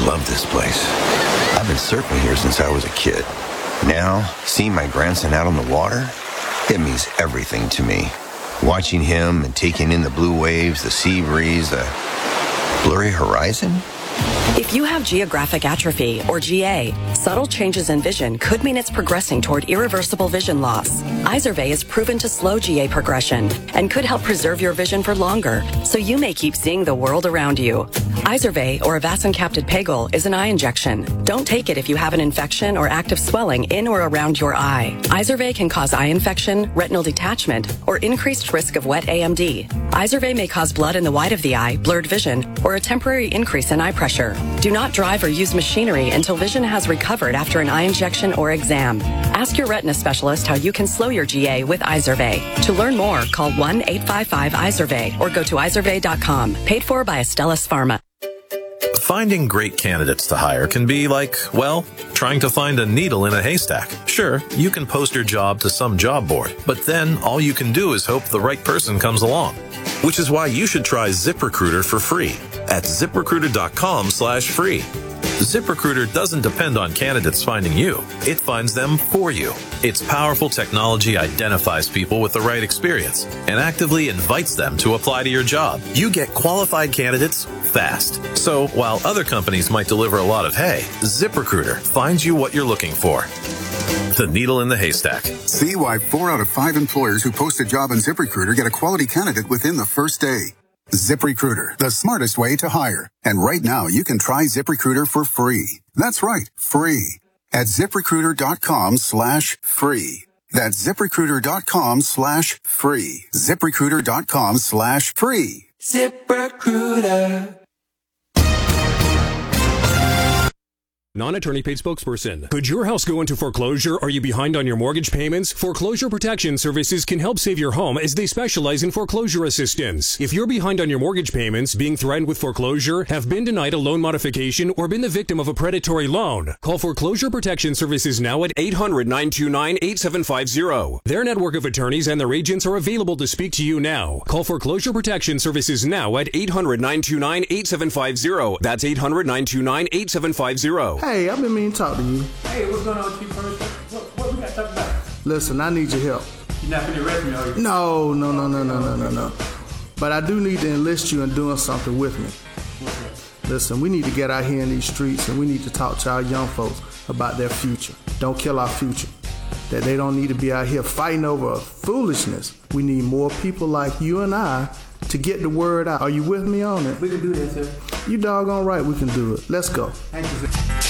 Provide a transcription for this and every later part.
love this place. I've been surfing here since I was a kid. Now, seeing my grandson out on the water, it means everything to me. Watching him and taking in the blue waves, the sea breeze, the blurry horizon. If you have geographic atrophy, or GA, subtle changes in vision could mean it's progressing toward irreversible vision loss. Izervay is proven to slow GA progression and could help preserve your vision for longer, so you may keep seeing the world around you. Izervay, or avacincaptad pegol, is an eye injection. Don't take it if you have an infection or active swelling in or around your eye. Izervay can cause eye infection, retinal detachment, or increased risk of wet AMD. Izervay may cause blood in the white of the eye, blurred vision, or a temporary increase in eye pressure. Do not drive or use machinery until vision has recovered after an eye injection or exam. Ask your retina specialist how you can slow your GA with Izervay. To learn more, call 1-855-IZERVAY or go to izervay.com. Paid for by Astellas Pharma. Finding great candidates to hire can be like, well, trying to find a needle in a haystack. Sure, you can post your job to some job board, but then all you can do is hope the right person comes along. Which is why you should try ZipRecruiter for free at ZipRecruiter.com/free. ZipRecruiter doesn't depend on candidates finding you. It finds them for you. Its powerful technology identifies people with the right experience and actively invites them to apply to your job. You get qualified candidates fast. So while other companies might deliver a lot of hay, ZipRecruiter finds you what you're looking for. The needle in the haystack. See why 4 out of 5 employers who post a job on ZipRecruiter get a quality candidate within the first day. ZipRecruiter, the smartest way to hire. And right now, you can try ZipRecruiter for free. That's right, free. At ZipRecruiter.com/free. That's ZipRecruiter.com/free. ZipRecruiter.com/free. ZipRecruiter. Non-attorney paid spokesperson. Could your house go into foreclosure? Are you behind on your mortgage payments? Foreclosure Protection Services can help save your home as they specialize in foreclosure assistance. If you're behind on your mortgage payments, being threatened with foreclosure, have been denied a loan modification, or been the victim of a predatory loan, call Foreclosure Protection Services now at 800-929-8750. Their network of attorneys and their agents are available to speak to you now. Call Foreclosure Protection Services now at 800-929-8750. That's 800-929-8750. Hey, I've been meaning to talk to you. Hey, what's going on with you first? What we got to talk about? Listen, I need your help. You're not going to arrest me, are you? No. But I do need to enlist you in doing something with me. Okay. Listen, we need to get out here in these streets and we need to talk to our young folks about their future. Don't kill our future. That they don't need to be out here fighting over foolishness. We need more people like you and I to get the word out. Are you with me on it? We can do that, sir. You doggone right we can do it. Let's go. Thank you, sir.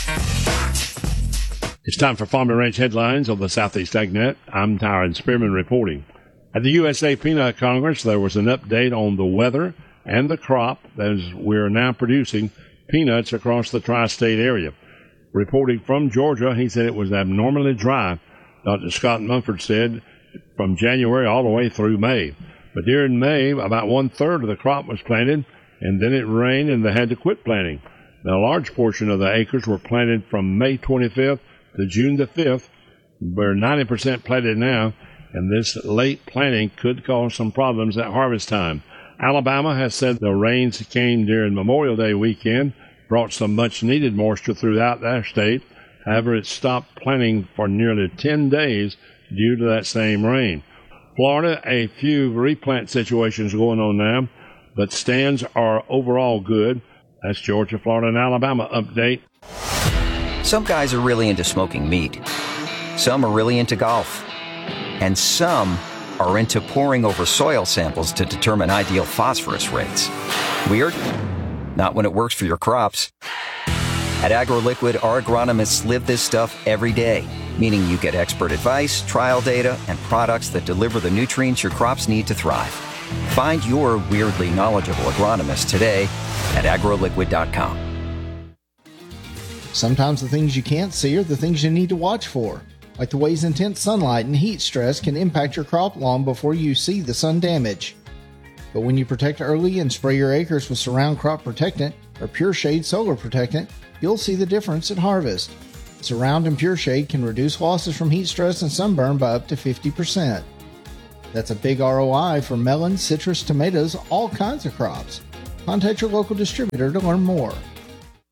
It's time for Farm and Ranch headlines on the Southeast AgNet. I'm Tyron Spearman reporting. At the USA Peanut Congress, there was an update on the weather and the crop as we're now producing peanuts across the tri-state area. Reporting from Georgia, he said it was abnormally dry. Dr. Scott Mumford said from January all the way through May. But during May, about 1/3 of the crop was planted, and then it rained and they had to quit planting. Now, a large portion of the acres were planted from May 25th to June the 5th. We're 90% planted now, and this late planting could cause some problems at harvest time. Alabama has said the rains came during Memorial Day weekend, brought some much-needed moisture throughout their state. However, it stopped planting for nearly 10 days due to that same rain. Florida, a few replant situations going on now, but stands are overall good. That's Georgia, Florida, and Alabama update. Some guys are really into smoking meat. Some are really into golf. And some are into poring over soil samples to determine ideal phosphorus rates. Weird? Not when it works for your crops. At AgroLiquid, our agronomists live this stuff every day, meaning you get expert advice, trial data, and products that deliver the nutrients your crops need to thrive. Find your weirdly knowledgeable agronomist today at agroliquid.com. Sometimes the things you can't see are the things you need to watch for, like the ways intense sunlight and heat stress can impact your crop long before you see the sun damage. But when you protect early and spray your acres with Surround Crop Protectant or Pure Shade Solar Protectant, you'll see the difference at harvest. Surround and Pure Shade can reduce losses from heat stress and sunburn by up to 50%. That's a big ROI for melons, citrus, tomatoes, all kinds of crops. Contact your local distributor to learn more.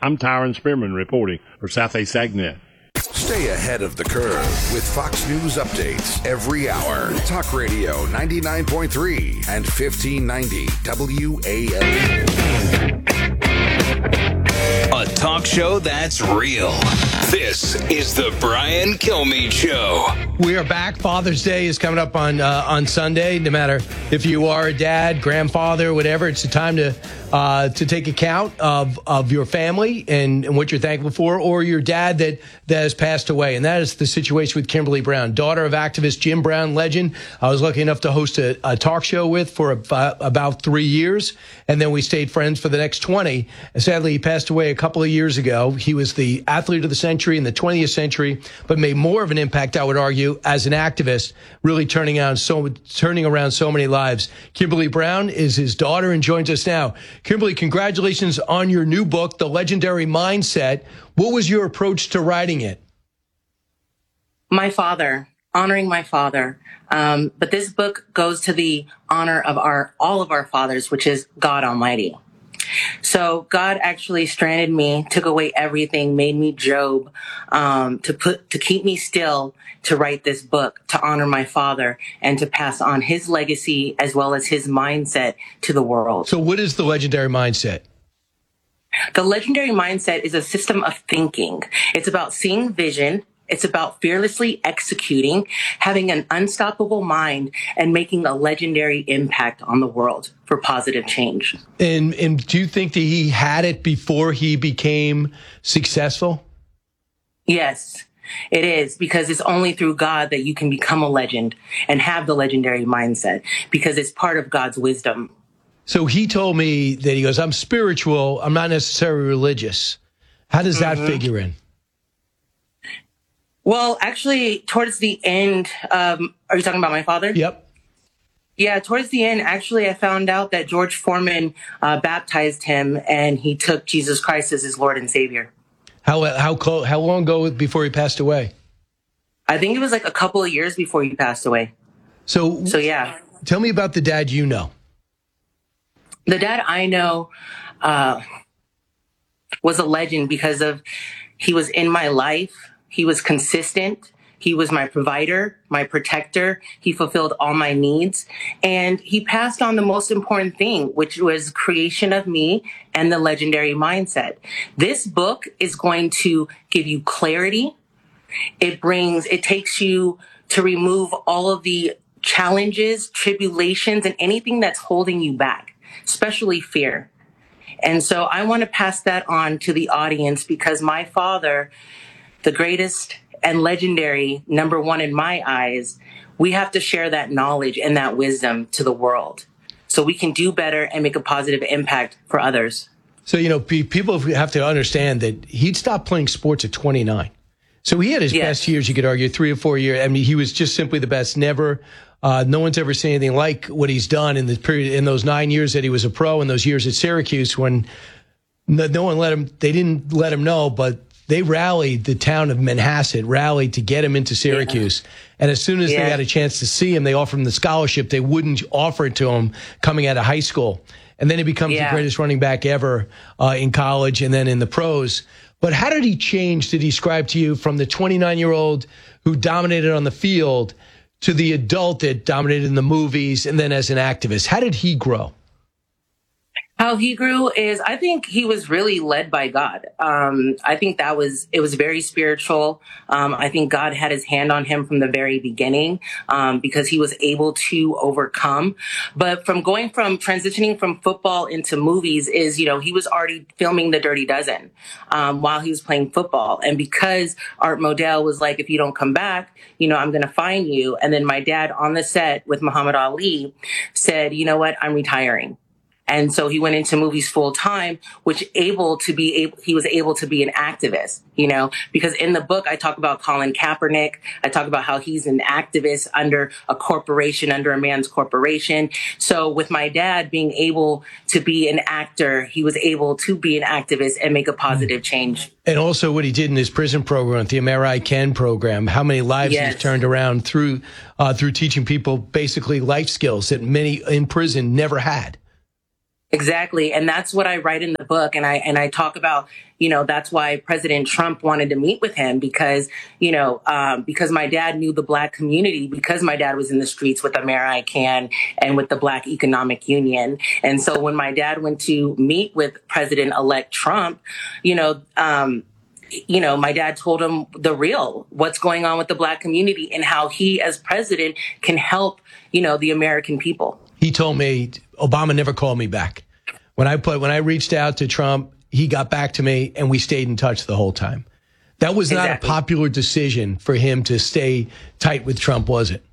I'm Tyron Spearman reporting for Southeast AgNet. Stay ahead of the curve with Fox News updates every hour. Talk Radio 99.3 and 1590 WALE. A talk show that's real. This is the Brian Kilmeade Show. We are back. Father's Day is coming up on Sunday. No matter if you are a dad, grandfather, whatever, it's a time to take account of your family and what you're thankful for, or your dad that has passed away. And that is the situation with Kimberly Brown, daughter of activist Jim Brown, legend. I was lucky enough to host a talk show with for about 3 years, and then we stayed friends for the next 20. And sadly, he passed away a couple of years ago. He was the athlete of the century in the 20th century, but made more of an impact, I would argue, as an activist, really turning around so many lives. Kimberly Brown is his daughter and joins us now. Kimberly, congratulations on your new book, The Legendary Mindset. What was your approach to writing it? My father, honoring my father. But this book goes to the honor of all of our fathers, which is God Almighty. So God actually stranded me, took away everything, made me Job, to keep me still, to write this book, to honor my father, and to pass on his legacy as well as his mindset to the world. So what is the legendary mindset? The legendary mindset is a system of thinking. It's about seeing vision. It's about fearlessly executing, having an unstoppable mind, and making a legendary impact on the world for positive change. And do you think that he had it before he became successful? Yes, it is, because it's only through God that you can become a legend and have the legendary mindset, because it's part of God's wisdom. So he told me that he goes, I'm spiritual, I'm not necessarily religious. How does that figure in? Well, actually, towards the end, are you talking about my father? Yep. Yeah, towards the end, actually, I found out that George Foreman baptized him, and he took Jesus Christ as his Lord and Savior. How long ago before he passed away? I think it was like a couple of years before he passed away. So yeah. Tell me about the dad you know. The dad I know was a legend because he was in my life. He was consistent. He was my provider, my protector. He fulfilled all my needs. And he passed on the most important thing, which was creation of me and the legendary mindset. This book is going to give you clarity. It takes you to remove all of the challenges, tribulations, and anything that's holding you back, especially fear. And so I want to pass that on to the audience, because my father, the greatest and legendary, number one in my eyes, we have to share that knowledge and that wisdom to the world so we can do better and make a positive impact for others. So, people have to understand that he'd stopped playing sports at 29. So he had his best years, you could argue, 3 or 4 years. I mean, he was just simply the best. No one's ever seen anything like what he's done in the period, in those 9 years that he was a pro, and those years at Syracuse when no one they didn't let him know, but they rallied, the town of Manhasset rallied to get him into Syracuse. Yeah. And as soon as they had a chance to see him, they offered him the scholarship. They wouldn't offer it to him coming out of high school. And then he becomes the greatest running back ever in college and then in the pros. But how did he change to describe to you from the 29-year-old who dominated on the field to the adult that dominated in the movies and then as an activist? How did he grow? How he grew is, I think he was really led by God. I think it was very spiritual. I think God had his hand on him from the very beginning, because he was able to overcome. But transitioning from football into movies is, he was already filming The Dirty Dozen, while he was playing football. And because Art Modell was like, if you don't come back, I'm going to fine you. And then my dad on the set with Muhammad Ali said, you know what, I'm retiring. And so he went into movies full time, he was able to be an activist, because in the book, I talk about Colin Kaepernick. I talk about how he's an activist under a corporation, under a man's corporation. So with my dad being able to be an actor, he was able to be an activist and make a positive change. And also what he did in his prison program, the American Ken program, how many lives he's turned around through teaching people basically life skills that many in prison never had. Exactly. And that's what I write in the book. And I talk about, that's why President Trump wanted to meet with him because my dad knew the Black community, because my dad was in the streets with American and with the Black Economic Union. And so when my dad went to meet with President-elect Trump, my dad told him what's going on with the Black community and how he as president can help, the American people. He told me Obama never called me back. When I reached out to Trump, he got back to me and we stayed in touch the whole time. That was not a popular decision for him to stay tight with Trump, was it?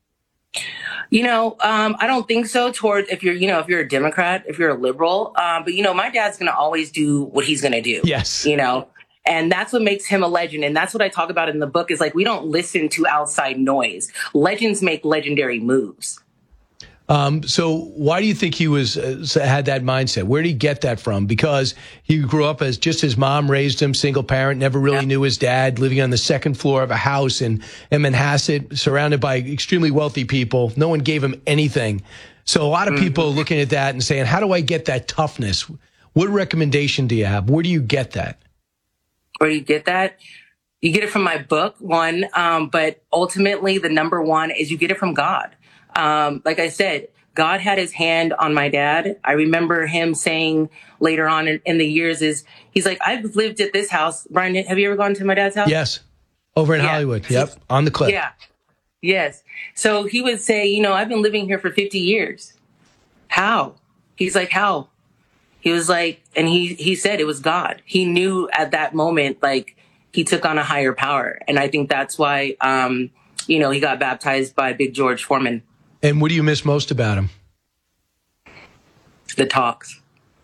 I don't think so if you're a Democrat, if you're a liberal. But my dad's going to always do what he's going to do. Yes. And that's what makes him a legend. And that's what I talk about in the book is we don't listen to outside noise. Legends make legendary moves. So why do you think he had that mindset? Where did he get that from? Because he grew up as just his mom raised him, single parent, never really knew his dad, living on the second floor of a house in Manhasset, surrounded by extremely wealthy people. No one gave him anything. So a lot of people are looking at that and saying, how do I get that toughness? What recommendation do you have? Where do you get that? Where do you get that? You get it from my book, one. But ultimately, the number one is you get it from God. Like I said, God had his hand on my dad. I remember him saying later on in the years he's like, I've lived at this house. Brian, have you ever gone to my dad's house? Yes. Over in Hollywood. Yep. On the cliff. Yeah. Yes. So he would say, I've been living here for 50 years. How? He's like, how? He was like, and he said it was God. He knew at that moment, he took on a higher power. And I think that's why, he got baptized by Big George Foreman. And what do you miss most about him? The talks.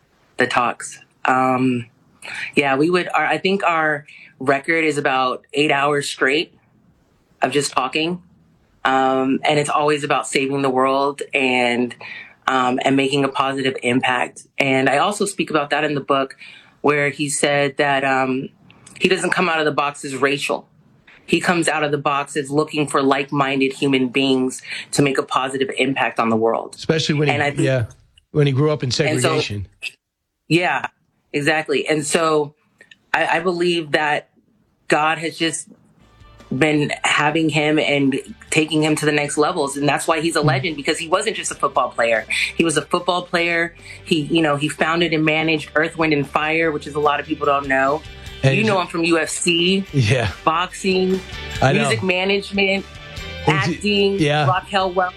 I think our record is about 8 hours straight of just talking. And it's always about saving the world and making a positive impact. And I also speak about that in the book where he said that, he doesn't come out of the box as racial. He comes out of the box as looking for like-minded human beings to make a positive impact on the world. Especially when he grew up in segregation. Yeah, exactly. And so I believe that God has just been having him and taking him to the next levels. And that's why he's a legend, because he wasn't just a football player. He was a football player. He founded and managed Earth, Wind, and Fire, which is a lot of people don't know. And you know him from UFC, boxing, music management, acting, Raquel Welch.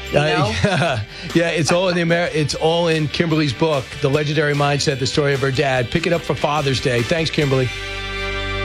It's all it's all in Kimberly's book, The Legendary Mindset: The Story of Her Dad. Pick it up for Father's Day. Thanks, Kimberly.